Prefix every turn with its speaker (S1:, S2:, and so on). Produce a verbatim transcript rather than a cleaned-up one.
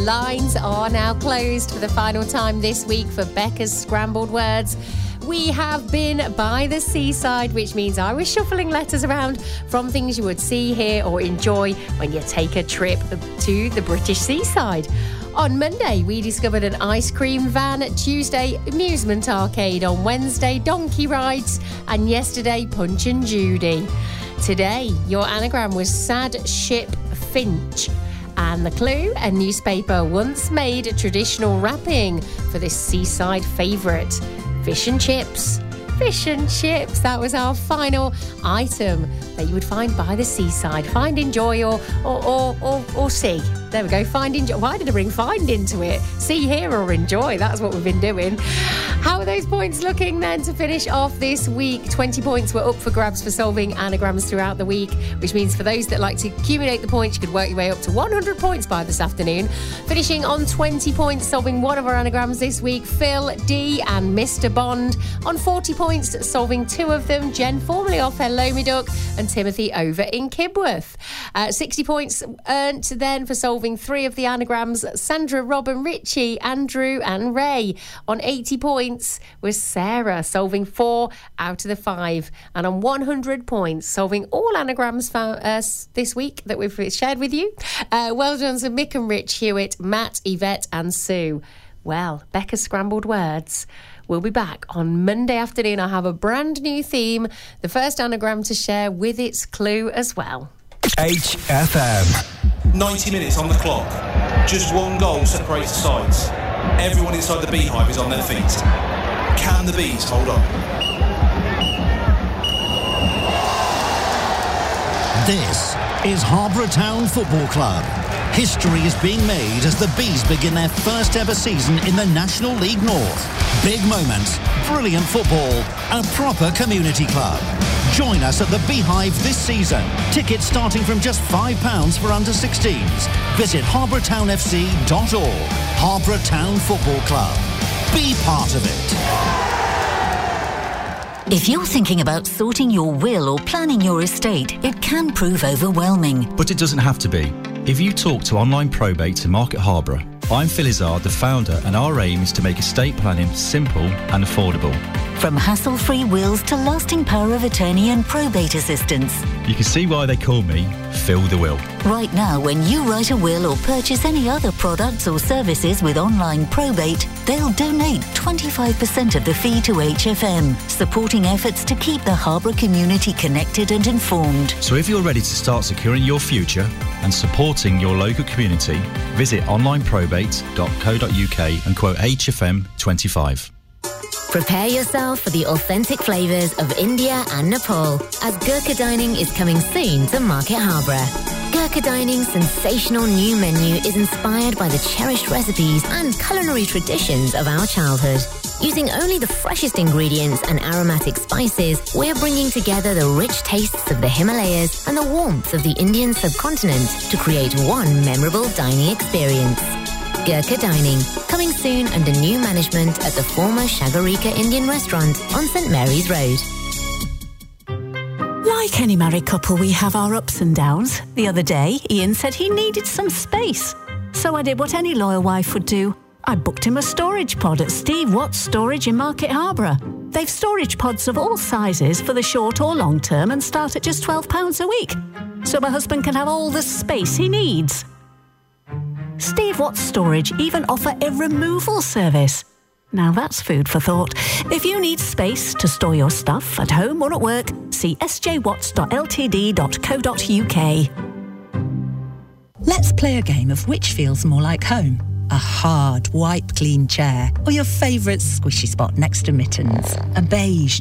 S1: lines are now closed for the final time this week for Becca's Scrambled Words. We have been by the seaside, which means I was shuffling letters around from things you would see, hear or enjoy when you take a trip to the British seaside. On Monday, we discovered an ice cream van. Tuesday, amusement arcade. On Wednesday, donkey rides. And yesterday, Punch and Judy. Today, your anagram was Sad Ship Finch. And the clue, a newspaper once made a traditional wrapping for this seaside favourite. Fish and chips. Fish and chips. That was our final item that you would find by the seaside. Find, enjoy or or, or, or, or see. There we go. Find, enjoy. Why did I bring find into it? See, hear or enjoy. That's what we've been doing. How are those points looking then to finish off this week? twenty points were up for grabs for solving anagrams throughout the week, which means for those that like to accumulate the points, you could work your way up to one hundred points by this afternoon. Finishing on twenty points, solving one of our anagrams this week, Phil D and Mister Bond. On forty points, solving two of them, Jen, formerly off Hello Me Duck, and Timothy over in Kibworth. Uh, sixty points earned then for solving three of the anagrams, Sandra, Robin, Richie, Andrew and Ray. On eighty points was Sarah, solving four out of the five. And on one hundred points, solving all anagrams found, uh, this week that we've shared with you. Uh, well done to Mick and Rich, Hewitt, Matt, Yvette and Sue. Well, Becca's Scrambled Words. We'll be back on Monday afternoon. I have a brand new theme, the first anagram to share with its clue as well.
S2: H F M.
S3: ninety minutes on the clock. Just one goal separates the sides. Everyone inside the beehive is on their feet. Can the bees hold on?
S4: This is Harborough Town Football Club. History is being made as the Bees begin their first ever season in the National League North. Big moments, brilliant football, a proper community club. Join us at the Beehive this season. Tickets starting from just five pounds for under sixteens. Visit harborough town f c dot org. Harborough Town Football Club. Be part of it.
S5: If you're thinking about sorting your will or planning your estate, it can prove overwhelming.
S6: But it doesn't have to be. If you talk to Online Probate in Market Harborough, I'm Phil Izzard, the founder, and our aim is to make estate planning simple and affordable.
S5: From hassle-free wills to lasting power of attorney and probate assistance.
S6: You can see why they call me Phil the Will.
S5: Right now, when you write a will or purchase any other products or services with Online Probate, they'll donate twenty-five percent of the fee to H F M, supporting efforts to keep the Harborough community connected and informed.
S6: So if you're ready to start securing your future and supporting your local community, visit online probate dot co dot u k and quote H F M twenty-five.
S7: Prepare yourself for the authentic flavours of India and Nepal, as Gurkha Dining is coming soon to Market Harborough. Gurkha Dining's sensational new menu is inspired by the cherished recipes and culinary traditions of our childhood. Using only the freshest ingredients and aromatic spices, we're bringing together the rich tastes of the Himalayas and the warmth of the Indian subcontinent to create one memorable dining experience. Gurkha Dining, coming soon under new management at the former Shagarika Indian restaurant on St Mary's Road.
S8: Like any married couple, we have our ups and downs. The other day, Ian said he needed some space. So I did what any loyal wife would do. I booked him a storage pod at Steve Watts Storage in Market Harborough. They've storage pods of all sizes for the short or long term and start at just twelve pounds a week. So my husband can have all the space he needs. Steve Watts Storage even offer a removal service. Now that's food for thought. If you need space to store your stuff at home or at work, see s j watts dot l t d dot co dot u k.
S9: Let's play a game of which feels more like home. A hard, wipe-clean chair or your favourite squishy spot next to mittens. A beige